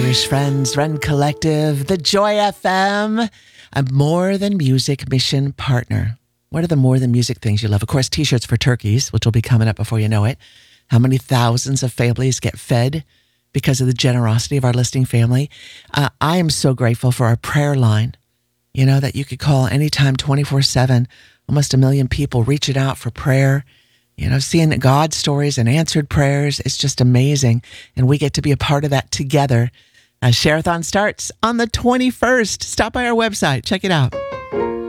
Irish Friends, Run Collective, the Joy FM, a More Than Music mission partner. What are the more than music things you love? Of course, t-shirts for turkeys, which will be coming up before you know it. How many thousands of families get fed because of the generosity of our listening family? I am so grateful for our prayer line, that you could call anytime 24/7. Almost 1 million people reaching out for prayer. Seeing God stories and answered prayers, it's just amazing. And we get to be a part of that together. Share-a-thon starts on the 21st. Stop by our website. Check it out.